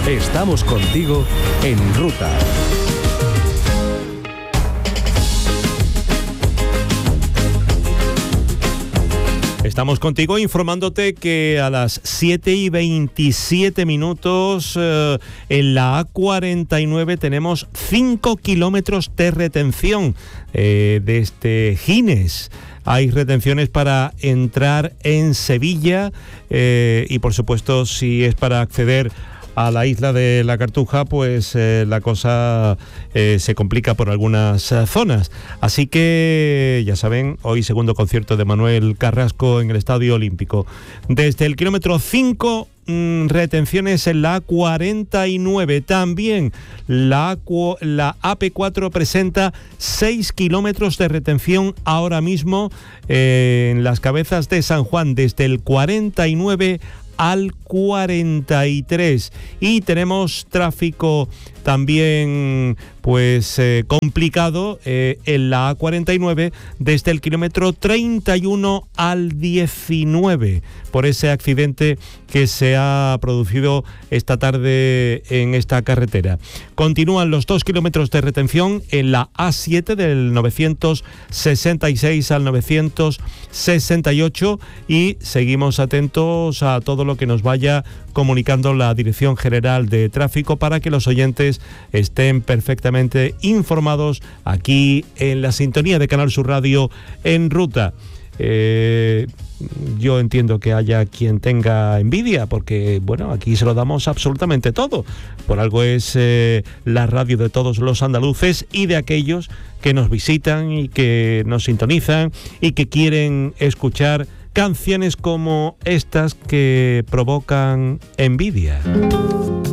Estamos contigo en ruta. Estamos contigo informándote que a las 7:27 en la A49 tenemos 5 kilómetros de retención desde Gines. Hay retenciones para entrar en Sevilla y por supuesto si es para acceder a la isla de la Cartuja, pues la cosa se complica por algunas zonas. Así que, ya saben, hoy segundo concierto de Manuel Carrasco en el Estadio Olímpico. Desde el kilómetro 5, retenciones en la A49. También la AP4 presenta 6 kilómetros de retención ahora mismo en las Cabezas de San Juan, desde el 49 al 43, y tenemos tráfico también pues complicado en la A49 desde el kilómetro 31 al 19 por ese accidente que se ha producido esta tarde en esta carretera. Continúan los 2 kilómetros de retención en la A7 del 966 al 968 y seguimos atentos a todo lo que nos vaya comunicando la Dirección General de Tráfico para que los oyentes estén perfectamente informados aquí en la sintonía de Canal Sur Radio en Ruta. Yo entiendo que haya quien tenga envidia porque, bueno, aquí se lo damos absolutamente todo. Por algo es la radio de todos los andaluces y de aquellos que nos visitan y que nos sintonizan y que quieren escuchar canciones como estas que provocan envidia.